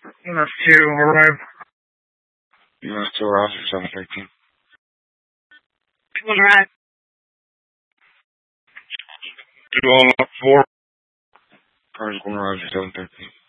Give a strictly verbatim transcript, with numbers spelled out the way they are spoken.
U S two, arrive. U S two, Roger, seven thirteen. One right. Two on four. Current one, Roger, seven thirteen.